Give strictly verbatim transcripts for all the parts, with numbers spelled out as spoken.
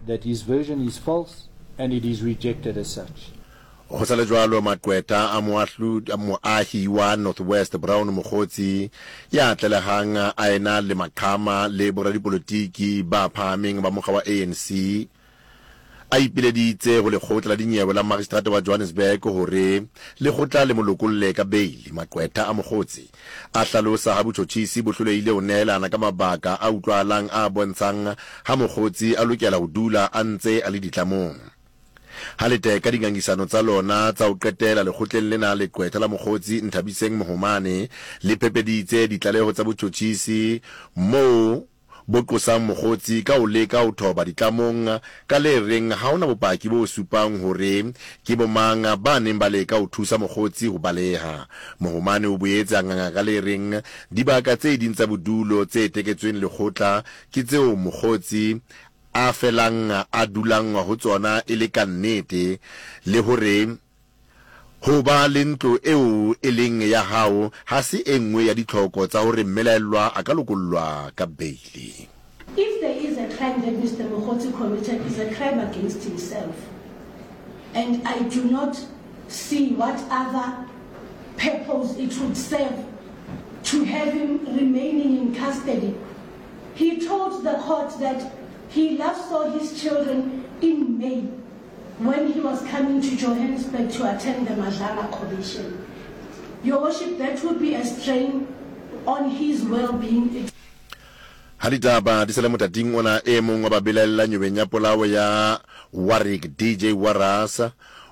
that his version is false and it is rejected as such. Ho sa le jwalo Maqweta a moahlodi a moahi wa Northwest Brown Mokgotsi ya tlelehang a ena le maqhama le boradipolotiki ba phahameng ba mokga wa A N C a ipileditse go lekgotla la dinyewe la magistrate wa Johannesburg hore lekgotla le molokolle ka bail. Maqweta a Mokgotsi a hlalosa ha botjhotjhisi bo hloleile ho neelana ka mabaka a utlwalang a bontshang ha Mokgotsi a lokela ho dula a ntse a le ditlamong. Halete ka dingangisano tsa lona tsa ho qetela lekgotleng lena Leqwetha la Mokgotsi Nthabiseng Mohomane le phepeditse ditlaleho tsa botjhotjhisi mo bo qosang Mokgotsi ka o leka ho thoba ditlamong ka le reng ha ona bopaki bo supang hore ke bomanga ba neng ba leka ho thusa Mokgotsi ho baleha. Mohomane o boetse a nganga ka le reng dibaka tse ding tsa bodulo tse teketsweng lekgotla ke tseo Mokgotsi a felang a dulang ho tsona e le kannete le hore ho ba le ntlo eo e leng ya hao ha se enngwe ya ditlhoko tsa hore mmelaelwa a ka lokollwa ka bail. If there is a crime that Mister Mokgotsi committed, is a crime against himself, and I do not see what other purpose it would serve to have him remaining in custody. He told the court that he last saw his children in May when he was coming to Johannesburg to attend the Madlanga Commission. Your Worship, that would be a strain on his well-being. Haditaba di sala motating ona e mong wa babelella nyeweng ya polawo ya Warwick D J Waras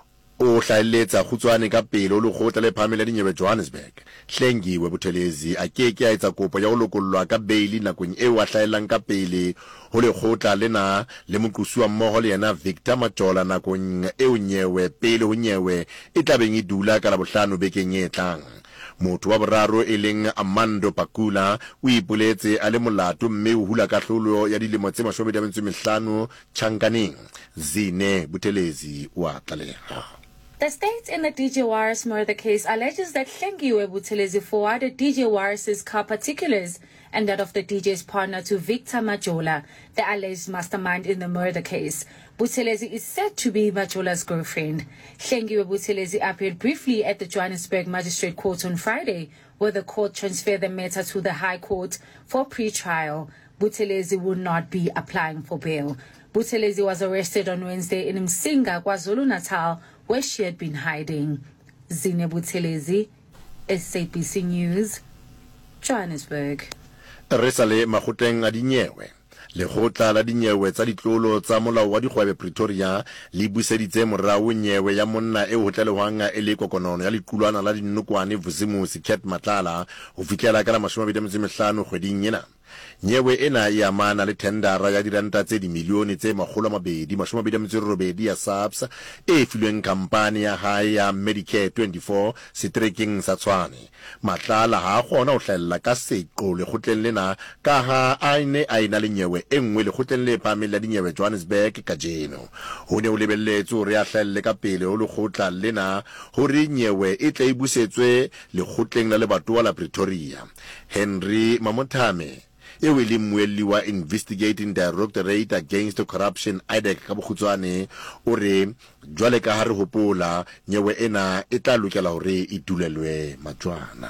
o hlaeletsa khutswane ka pele o lekgotla le phamela dinyewe Johannesburg. Hlengiwe Buthelezi a keke a etsa kopo ya ho lokollwa ka bail nakong eo a hlaelang ka pele ho lekgotla lena le moqosuwa mmoho le yena Victor Majola nakong eo nyewe pele ho nyewe e tlabeng e dula ka la bohlano bekeng e tlang. Motho wa boraro e leng Amando Pakula o ipoletse a le molato mme o hula kahlolo ya dilemo tse mashome a metso e mehlano Tjhankaneng. Zine Buthelezi wa tlaleha. The state in the D J Waris murder case alleges that Hlengiwe Buthelezi forwarded D J Waris's car particulars and that of the D J's partner to Victor Majola, the alleged mastermind in the murder case. Buthelezi is said to be Majola's girlfriend. Hlengiwe Buthelezi appeared briefly at the Johannesburg Magistrate Court on Friday, where the court transferred the matter to the High Court for pre-trial. Buthelezi would not be applying for bail. Buthelezi was arrested on Wednesday in Msinga, KwaZulu-Natal, where she had been hiding. Zine Buthelezi, S A B C News, Johannesburg. Resale makgotleng a dinyewe. Lekgotla la dinyewe tsa ditlolo tsa molao wa dikgwebo Pretoria le buseditse morao nyewe ya monna e ho tlelehwang e le kokonono ya lequlwana la dinokwane Vusimusi Cat Matlala ho fitlela ka la mashome a mabedi a mehlano kgweding ena. Nyewe ena e amana le tendara ya diranta tse di milione tse makgolo a mabedi mashome a mabedi a metso e robedi ya S A B S e filweng kampane ya hae ya Medicare twenty-four setrekeng sa Tshwane. Matlala ha a kgona ho hlahella ka seqo lekgotleng lena ka ha a ne a ena le nyewe e nngwe lekgotleng le phahameng la dinyewe Johannesburg kajeno. Ho ne ho lebelletswe hore a hlahelle ka pele ho lekgotla lena hore nyewe e tla e busetswe lekgotleng la lebatowa la Pretoria. Henry Mamothame eo e le mmuelli wa Investigating Directorate Against Corruption I D E C ka bokhutswane o re jwale ka ha re hopola nyewe ena e tla lokela hore e dulelwe majwana.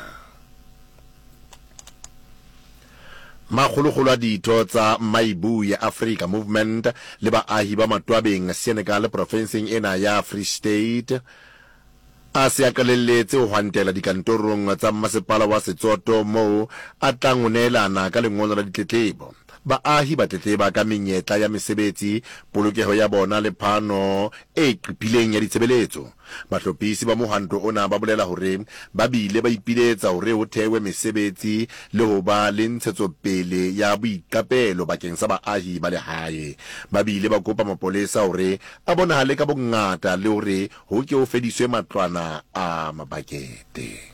Makgolokgolo a ditho tsa Maibu ya Africa Movement le baahi ba matwabeng Senegal provinceng ena ya Free State a se akalelletse ho hwantela dikantorong tsa masepala wa Setsoto moo a tlang ho neelana ka lengolo la ditletlebo. Baahi ba tletleba ka menyetla ya mesebetsi, polokeho ya bona le phano e qipileng ya ditshebeletso. Bahlophisi ba mohanto ona ba bolela hore ba bile ba ipiletsa hore ho thewe mesebetsi le ho ba le ntshetsopele ya boiqapelo bakeng sa baahi ba lehae. Ba bile ba kopa mapolesa hore a bonahale ka bongata le hore ho ke ho fediswe matlwana a mabakete.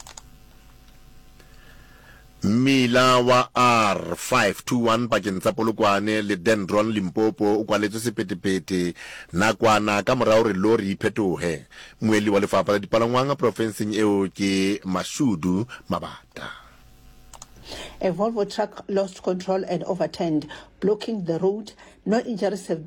Mila wa R five two one bakeng tsa Polokwane le Dendron Limpopo o kwaletswe sepetepete nakwana ka morao re lori iphetohe. Moeli wa lefapha la dipalangwang provinceng eo ke Mashudu Mabata. A Volvo truck lost control and overturned, blocking the road. No injuries have